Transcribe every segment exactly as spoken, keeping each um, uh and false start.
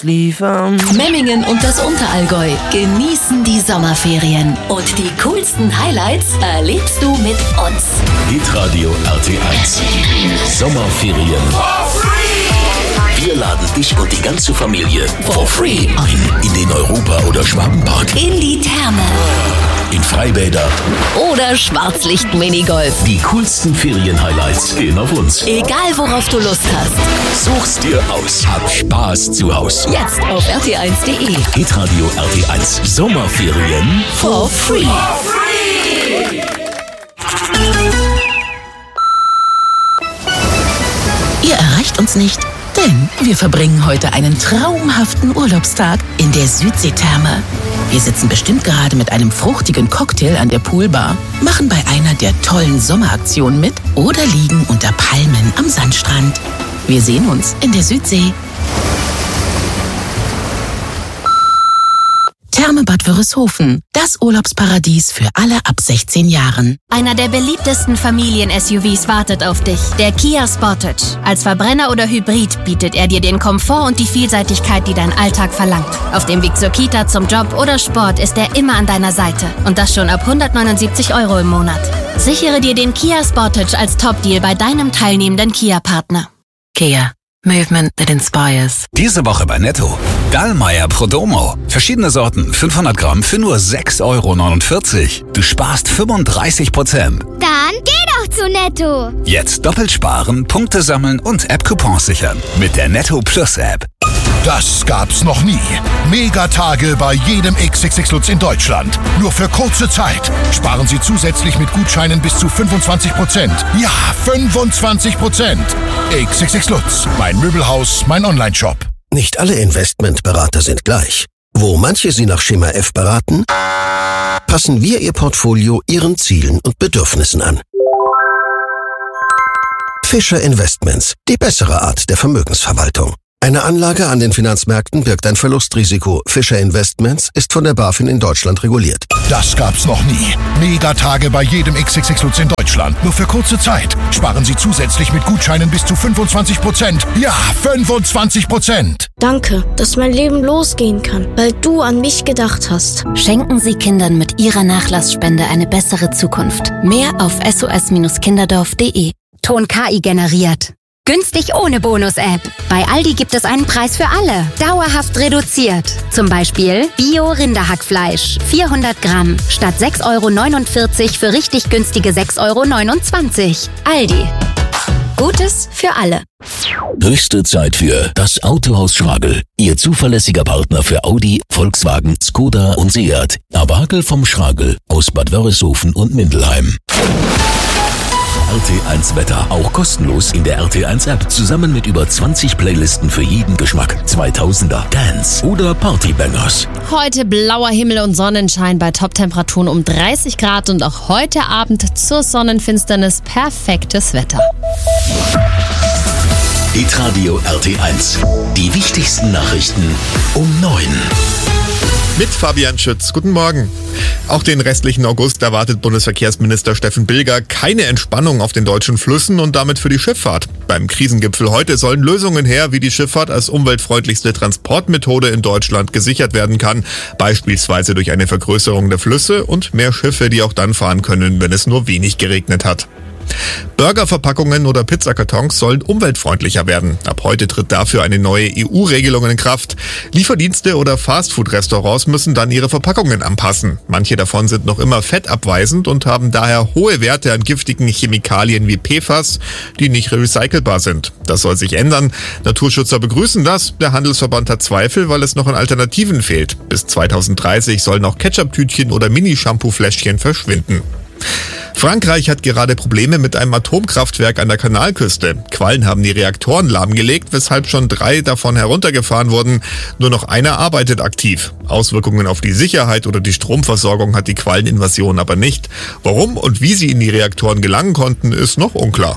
ausliefern. Memmingen und das Unterallgäu genießen die Sommerferien. Und die coolsten Highlights erlebst du mit uns. Hitradio R T eins. Sommerferien. Wir laden dich und die ganze Familie for free ein in den Europa- oder Schwabenpark, In die Therme in Freibäder oder Schwarzlicht-Minigolf. Die coolsten Ferien-Highlights gehen auf uns. Egal worauf du Lust hast. Such's dir aus. Hab Spaß zu Haus. Jetzt auf r t eins punkt d e. Hitradio R T eins. Sommerferien For free. Ihr erreicht uns nicht, denn wir verbringen heute einen traumhaften Urlaubstag in der Südseetherme. Wir sitzen bestimmt gerade mit einem fruchtigen Cocktail an der Poolbar, machen bei einer der tollen Sommeraktionen mit oder liegen unter Palmen am Sandstrand. Wir sehen uns in der Südsee. Therme Bad Wörishofen, das Urlaubsparadies für alle ab sechzehn Jahren. Einer der beliebtesten Familien-S U Vs wartet auf dich, der Kia Sportage. Als Verbrenner oder Hybrid bietet er dir den Komfort und die Vielseitigkeit, die dein Alltag verlangt. Auf dem Weg zur Kita, zum Job oder Sport ist er immer an deiner Seite. Und das schon ab hundertneunundsiebzig Euro im Monat. Sichere dir den Kia Sportage als Top-Deal bei deinem teilnehmenden Kia-Partner. Kia. Movement that inspires. Diese Woche bei Netto. Dallmayr Prodomo. Verschiedene Sorten, fünfhundert Gramm für nur sechs Euro neunundvierzig. Du sparst fünfunddreißig Prozent. Dann geh doch zu Netto. Jetzt doppelt sparen, Punkte sammeln und App-Coupons sichern. Mit der Netto Plus App. Das gab's noch nie. Megatage bei jedem X X X Lutz in Deutschland. Nur für kurze Zeit. Sparen Sie zusätzlich mit Gutscheinen bis zu fünfundzwanzig Prozent. Ja, fünfundzwanzig Prozent. X X X Lutz. Mein Möbelhaus, mein Onlineshop. Nicht alle Investmentberater sind gleich. Wo manche Sie nach Schema F beraten, passen wir Ihr Portfolio Ihren Zielen und Bedürfnissen an. Fischer Investments, die bessere Art der Vermögensverwaltung. Eine Anlage an den Finanzmärkten birgt ein Verlustrisiko. Fischer Investments ist von der BaFin in Deutschland reguliert. Das gab's noch nie. Megatage bei jedem X X X Lutz in Deutschland. Nur für kurze Zeit. Sparen Sie zusätzlich mit Gutscheinen bis zu fünfundzwanzig Prozent. Ja, fünfundzwanzig Prozent. Danke, dass mein Leben losgehen kann, weil du an mich gedacht hast. Schenken Sie Kindern mit Ihrer Nachlassspende eine bessere Zukunft. Mehr auf s o s kinderdorf punkt d e. Ton K I generiert. Günstig ohne Bonus-App. Bei Aldi gibt es einen Preis für alle. Dauerhaft reduziert. Zum Beispiel Bio-Rinderhackfleisch. vierhundert Gramm. Statt sechs Euro neunundvierzig für richtig günstige sechs Euro neunundzwanzig. Aldi. Gutes für alle. Höchste Zeit für das Autohaus Schragel. Ihr zuverlässiger Partner für Audi, Volkswagen, Skoda und Seat. Aber Hagel vom Schragel aus Bad Wörishofen und Mindelheim. R T eins Wetter, auch kostenlos in der R T eins App, zusammen mit über zwanzig Playlisten für jeden Geschmack. zweitausender, Dance oder Partybangers. Heute blauer Himmel und Sonnenschein bei Top-Temperaturen um dreißig Grad und auch heute Abend zur Sonnenfinsternis perfektes Wetter. Hitradio R T eins. Die wichtigsten Nachrichten um neun. Mit Fabian Schütz. Guten Morgen. Auch den restlichen August erwartet Bundesverkehrsminister Steffen Bilger keine Entspannung auf den deutschen Flüssen und damit für die Schifffahrt. Beim Krisengipfel heute sollen Lösungen her, wie die Schifffahrt als umweltfreundlichste Transportmethode in Deutschland gesichert werden kann. Beispielsweise durch eine Vergrößerung der Flüsse und mehr Schiffe, die auch dann fahren können, wenn es nur wenig geregnet hat. Burgerverpackungen oder Pizzakartons sollen umweltfreundlicher werden. Ab heute tritt dafür eine neue E U-Regelung in Kraft. Lieferdienste oder Fastfood-Restaurants müssen dann ihre Verpackungen anpassen. Manche davon sind noch immer fettabweisend und haben daher hohe Werte an giftigen Chemikalien wie P F A S, die nicht recycelbar sind. Das soll sich ändern. Naturschützer begrüßen das. Der Handelsverband hat Zweifel, weil es noch an Alternativen fehlt. Bis zweitausenddreißig sollen auch Ketchup-Tütchen oder Mini-Shampoo-Fläschchen verschwinden. Frankreich hat gerade Probleme mit einem Atomkraftwerk an der Kanalküste. Quallen haben die Reaktoren lahmgelegt, weshalb schon drei davon heruntergefahren wurden. Nur noch einer arbeitet aktiv. Auswirkungen auf die Sicherheit oder die Stromversorgung hat die Qualleninvasion aber nicht. Warum und wie sie in die Reaktoren gelangen konnten, ist noch unklar.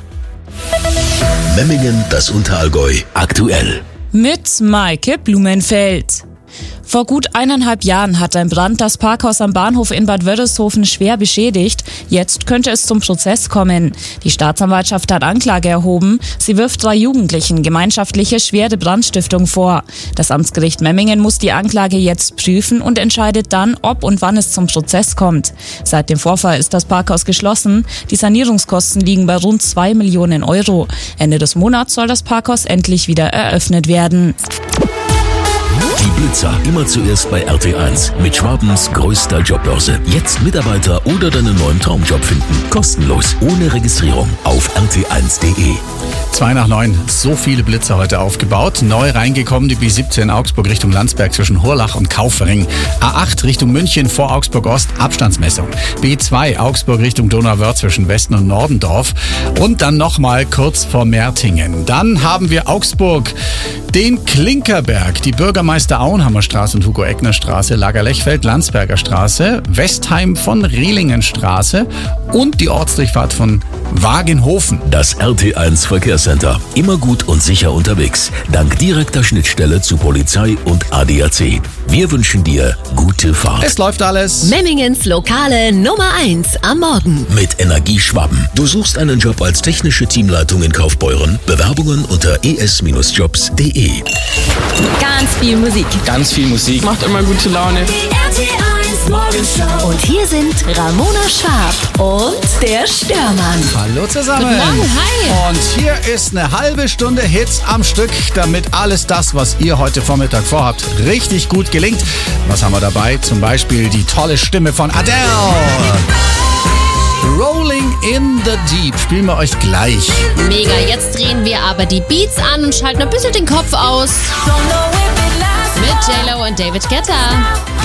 Memmingen, das Unterallgäu, aktuell. Mit Maike Blumenfeld. Vor gut eineinhalb Jahren hat ein Brand das Parkhaus am Bahnhof in Bad Wörishofen schwer beschädigt. Jetzt könnte es zum Prozess kommen. Die Staatsanwaltschaft hat Anklage erhoben. Sie wirft drei Jugendlichen gemeinschaftliche schwere Brandstiftung vor. Das Amtsgericht Memmingen muss die Anklage jetzt prüfen und entscheidet dann, ob und wann es zum Prozess kommt. Seit dem Vorfall ist das Parkhaus geschlossen. Die Sanierungskosten liegen bei rund zwei Millionen Euro. Ende des Monats soll das Parkhaus endlich wieder eröffnet werden. Die Blitzer immer zuerst bei R T eins mit Schwabens größter Jobbörse. Jetzt Mitarbeiter oder deinen neuen Traumjob finden. Kostenlos, ohne Registrierung auf r t eins punkt d e. Zwei nach neun, so viele Blitzer heute aufgebaut. Neu reingekommen die B siebzehn Augsburg Richtung Landsberg zwischen Hurlach und Kaufering. A acht Richtung München vor Augsburg Ost, Abstandsmessung. B zwei Augsburg Richtung Donauwörth zwischen Westen und Nordendorf. Und dann nochmal kurz vor Mertingen. Dann haben wir Augsburg, den Klinkerberg, die Bürgermeister Auenhammer Straße und Hugo-Eckner-Straße, Lagerlechfeld, Landsberger Straße, Westheim von Rehlingenstraße und die Ortsdurchfahrt von Wagenhofen. Das R T eins Verkehrscenter. Immer gut und sicher unterwegs. Dank direkter Schnittstelle zu Polizei und A D A C. Wir wünschen dir gute Fahrt. Es läuft alles. Memmingens lokale Nummer eins am Morgen. Mit Energie Schwaben. Du suchst einen Job als technische Teamleitung in Kaufbeuren? Bewerbungen unter e s jobs punkt d e. Ganz viel Musik. Ganz viel Musik. Macht immer gute Laune. Die R T eins Morgenshow. Und hier sind Ramona Schwab und der Störmann. Hallo zusammen. Guten Morgen, hi. Und hier ist eine halbe Stunde Hits am Stück, damit alles das, was ihr heute Vormittag vorhabt, richtig gut gelingt. Was haben wir dabei? Zum Beispiel die tolle Stimme von Adele. Rolling in the Deep spielen wir euch gleich. Mega, jetzt drehen wir aber die Beats an und schalten ein bisschen den Kopf aus. Mit J Lo und David Guetta.